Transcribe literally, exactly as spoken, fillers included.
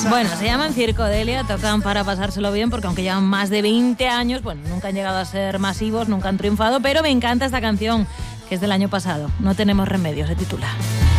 Bueno, se llaman Circodelia, tocan para pasárselo bien porque aunque llevan más de veinte años, bueno, nunca han llegado a ser masivos, nunca han triunfado, pero me encanta esta canción que es del año pasado. No tenemos remedio, se titula.